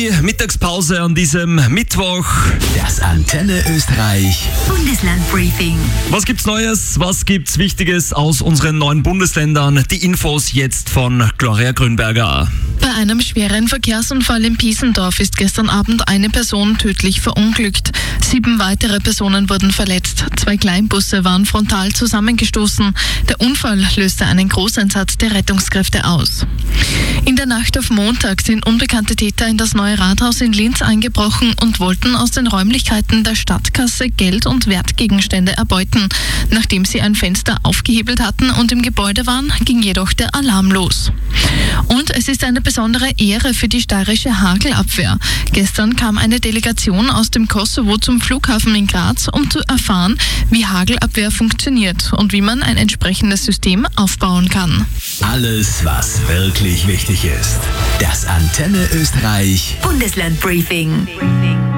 die Mittagspause an diesem Mittwoch. Das Antenne Österreich Bundeslandbriefing. Was gibt's Neues? Was gibt's Wichtiges aus unseren neuen Bundesländern? Die Infos jetzt von Gloria Grünberger. Bei einem schweren Verkehrsunfall in Piesendorf ist gestern Abend eine Person tödlich verunglückt. 7 weitere Personen wurden verletzt. 2 Kleinbusse waren frontal zusammengestoßen. Der Unfall löste einen Großeinsatz der Rettungskräfte aus. In der Nacht auf Montag sind unbekannte Täter in das neue Rathaus in Linz eingebrochen und wollten aus den Räumlichkeiten der Stadtkasse Geld und Wertgegenstände erbeuten. Nachdem sie ein Fenster aufgehebelt hatten und im Gebäude waren, ging jedoch der Alarm los. Und es ist eine besondere Ehre für die steirische Hagelabwehr. Gestern kam eine Delegation aus dem Kosovo zum Flughafen in Graz, um zu erfahren, wie Hagelabwehr funktioniert und wie man ein entsprechendes System aufbauen kann. Alles, was wirklich wichtig ist. Das Antenne Österreich Bundeslandbriefing.